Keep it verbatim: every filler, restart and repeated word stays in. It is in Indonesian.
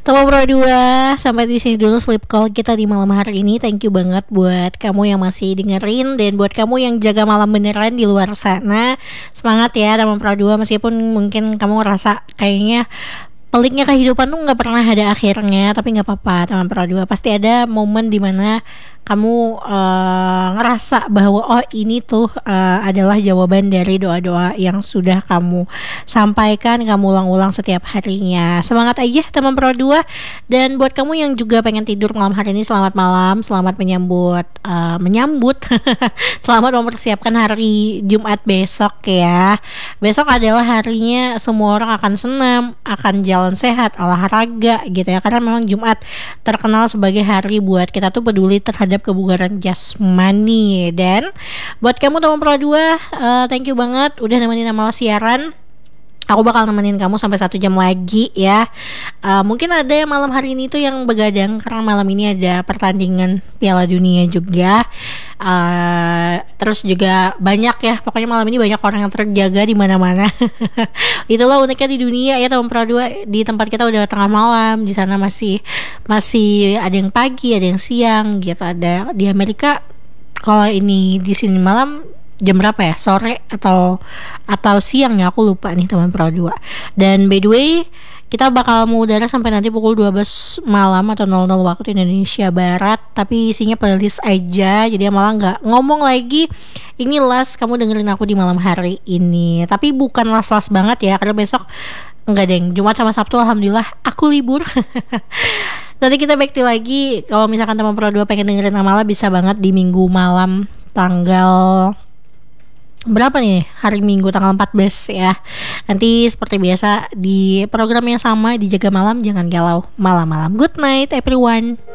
Teman Pro dua, sampai di sini dulu sleep call kita di malam hari ini. Thank you banget buat kamu yang masih dengerin, dan buat kamu yang jaga malam beneran di luar sana. Semangat ya teman Pro dua, meskipun mungkin kamu ngerasa kayaknya peliknya kehidupan tuh nggak pernah ada akhirnya, tapi nggak apa-apa teman Pro dua. Pasti ada momen dimana kamu uh, ngerasa bahwa oh ini tuh uh, adalah jawaban dari doa-doa yang sudah kamu sampaikan, kamu ulang-ulang setiap harinya. Semangat aja teman Pro dua. Dan buat kamu yang juga pengen tidur malam hari ini, selamat malam, selamat menyambut uh, menyambut selamat mempersiapkan hari Jumat besok ya. Besok adalah harinya semua orang akan senam, akan jalan sehat, olahraga gitu ya, karena memang Jumat terkenal sebagai hari buat kita tuh peduli terhadap kebugaran jasmani. Dan buat kamu teman Pro dua, uh, thank you banget udah nemenin Amal siaran. Aku bakal nemenin kamu sampai satu jam lagi ya. uh, Mungkin ada yang malam hari ini tuh yang begadang, karena malam ini ada pertandingan Piala Dunia juga. uh, Terus juga banyak ya, pokoknya malam ini banyak orang yang terjaga di mana-mana. Itulah uniknya di dunia ya teman Pro dua. Di tempat kita udah tengah malam, di sana masih masih ada yang pagi, ada yang siang gitu. Ada di Amerika, kalau ini di sini malam jam berapa ya, sore atau atau siang ya, aku lupa nih teman Pro dua. Dan by the way, kita bakal mengudara sampai nanti pukul dua belas malam atau nol nol waktu Indonesia Barat. Tapi isinya playlist aja, jadi malah nggak ngomong lagi. Ini last kamu dengerin aku di malam hari ini. Tapi bukan last-last banget ya, karena besok enggak deng, Jumat sama Sabtu alhamdulillah aku libur. Nanti kita back to lagi. Kalau misalkan teman Pro dua pengen dengerin Amala, bisa banget di minggu malam tanggal berapa nih, hari Minggu tanggal empat belas ya. Nanti seperti biasa di program yang sama di Jaga Malam, jangan galau malam-malam. Good night everyone.